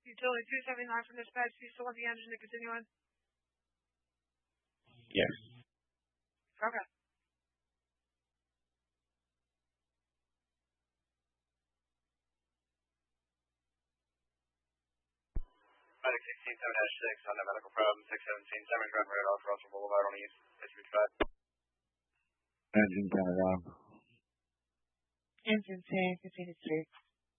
Utility 279 from dispatch. Do you still want the engine to continue on? Yes. Okay. Medic 167-6 on the medical problem, 617 Simmons Run Road off Russell Boulevard on the east, 635. Engine turned on. Engine 10, continue 6.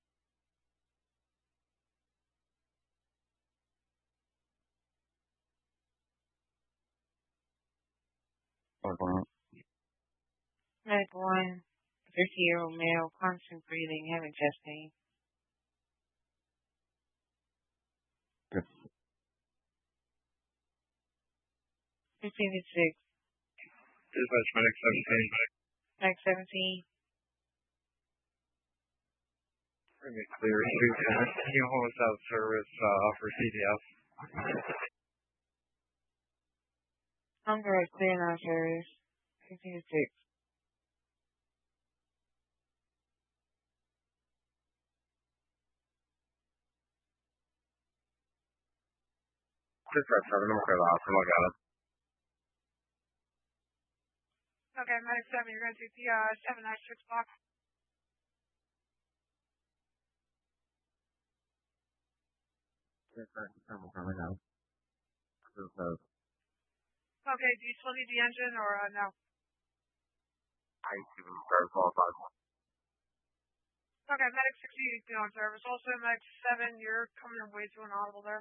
Medic 1, 50-year-old male, constant breathing, having chest pain. Good. Continue 6. Dispatch Medic 17. Medic 17. Bring it clear. New homicide service for CDF. Hunger is clear now, service. Continue 6. Dispatch 7, I'm clear off. I got it. Okay, Medic 7, you're going to take the 796 block. Okay, do you still need the engine or no? I see them start qualified. Okay, Medic 6, you on service. Also, Medic 7, you're coming away to an audible there.